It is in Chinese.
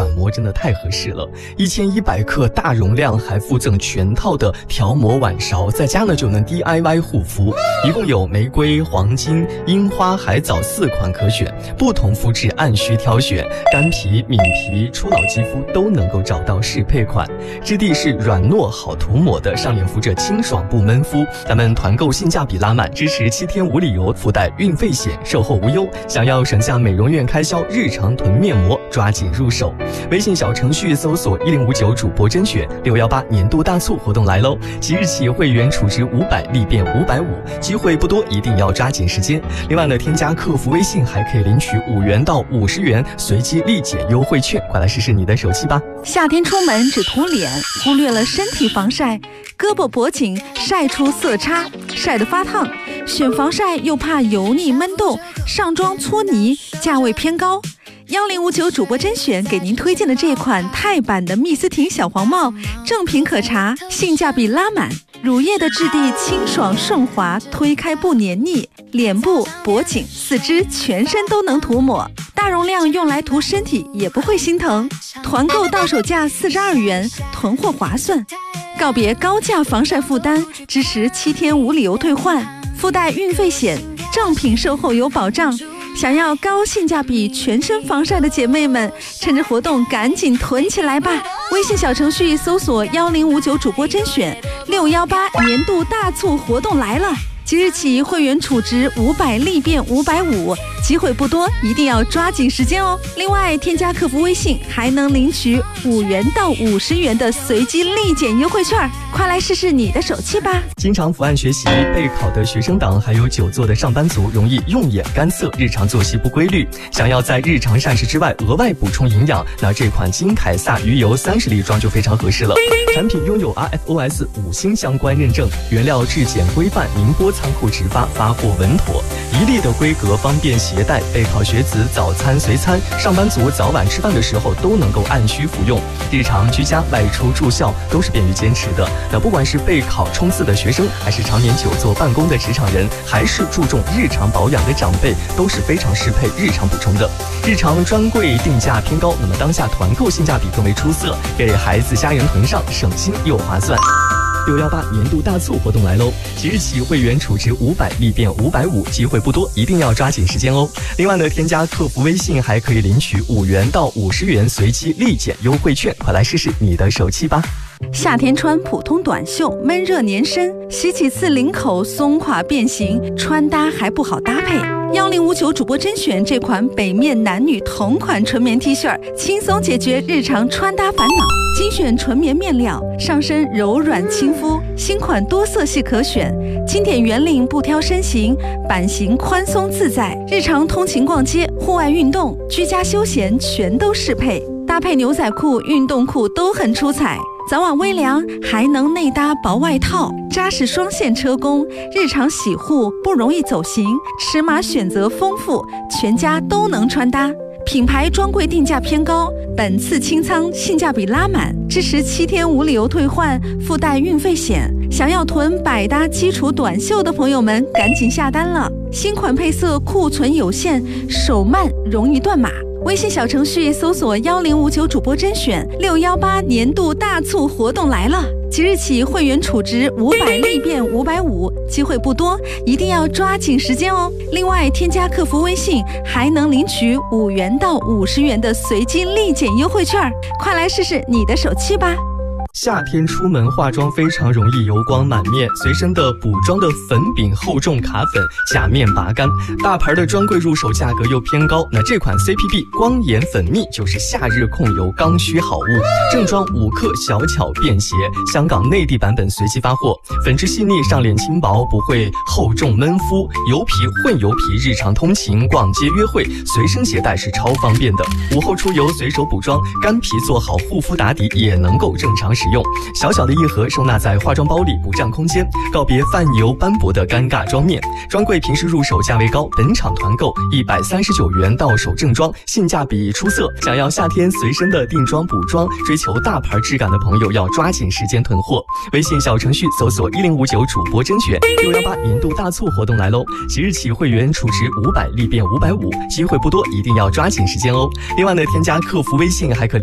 软膜真的太合适了，1100克大容量，还附赠全套的调膜碗勺，在家呢就能 DIY 护肤。一共有玫瑰、黄金、樱花、海藻4款可选，不同肤质按需挑选，干皮、敏皮、初老肌肤都能够找到适配款。质地是软糯好涂抹的，上脸敷着清爽不闷肤。咱们团购性价比拉满，支持7天无理由，附带运费险，售后无忧。想要省下美容院开销，日常囤面膜，抓紧入手。微信小程序搜索1059主播甄选，618年度大促活动来喽！即日起会员储值500立变550，机会不多，一定要抓紧时间。另外呢，添加客服微信还可以领取5元到50元随机立减优惠券，快来试试你的手气吧！ 夏天出门只涂脸，忽略了身体防晒，胳膊脖颈晒出色差，晒得发烫。选防晒又怕油腻闷痘，上妆搓泥，价位偏高。1059主播甄选给您推荐的这款钛版的蜜丝婷小黄帽，正品可查，性价比拉满。乳液的质地清爽顺滑，推开不黏腻，脸部、脖颈、四肢、全身都能涂抹。大容量用来涂身体也不会心疼。团购到手价42元，囤货划算。告别高价防晒负担，支持7天无理由退换，附带运费险，正品售后有保障。想要高性价比全身防晒的姐妹们，趁着活动赶紧囤起来吧！微信小程序搜索1059主播甄选，618年度大促活动来了！即日起会员储值500立变550，机会不多，一定要抓紧时间哦。另外，添加客服微信还能领取5元到50元的随机立减优惠券，快来试试你的手气吧！ 经常伏案学习、备考的学生党，还有久坐的上班族，容易用眼干涩，日常作息不规律，想要在日常膳食之外额外补充营养，那这款金凯撒鱼油30粒装就非常合适了。产品拥有 RFOS 5星相关认证，原料质检规范，宁波仓库直发，发货稳妥，1粒的规格方便携带，备考学子早餐随餐，上班族早晚吃饭的时候都能够按需服用，日常居家外出住校都是便于坚持的。那不管是备考冲刺的学生，还是常年久坐办公的职场人，还是注重日常保养的长辈，都是非常适配日常补充的。日常专柜定价偏高，那么当下团购性价比更为出色，给孩子家人囤上，省心又划算。618年度大促活动来喽！即日起会员储值500立变550，机会不多，一定要抓紧时间哦。另外呢，添加客服微信还可以领取5元到50元随机立减优惠券，快来试试你的手气吧！ 夏天穿普通短袖，闷热粘身，洗几次领口松垮变形，穿搭还不好搭配。1059主播甄选这款北面男女同款纯棉 T 恤，轻松解决日常穿搭烦恼。精选纯棉面料，上身柔软亲肤，新款多色系可选，经典圆领不挑身形，版型宽松自在，日常通勤逛街、户外运动、居家休闲全都适配，搭配牛仔裤、运动裤都很出彩。早晚微凉，还能内搭薄外套，扎实双线车工，日常洗护不容易走形，尺码选择丰富，全家都能穿搭。品牌专柜定价偏高，本次清仓性价比拉满，支持7天无理由退换，附带运费险。想要囤百搭基础短袖的朋友们，赶紧下单了！新款配色库存有限，手慢容易断码。微信小程序搜索1059主播甄选，618年度大促活动来了！即日起会员储值500立变550，机会不多，一定要抓紧时间哦。另外，添加客服微信还能领取5元到50元的随机立减优惠券，快来试试你的手气吧！ 夏天出门化妆非常容易油光满面，随身的补妆的粉饼厚重卡粉，假面拔干，大牌的专柜入手价格又偏高，那这款 CPB 光眼粉蜜就是夏日控油刚需好物，正装5克小巧便携，香港内地版本随机发货，粉质细腻，上脸轻薄，不会厚重闷肤，油皮混油皮，日常通勤逛街约会随身携带是超方便的，午后出游随手补妆，干皮做好护肤打底也能够正常使用，小小的一盒收纳在化妆包里不占空间，告别泛油斑驳的尴尬妆面。专柜平时入手价位高，本场团购139元到手正装，性价比出色。想要夏天随身的定妆补妆，追求大牌质感的朋友要抓紧时间囤货。微信小程序搜索1059主播甄选，618年度大促活动来喽！即日起会员储值500立变550，机会不多，一定要抓紧时间哦。另外呢，添加客服微信还可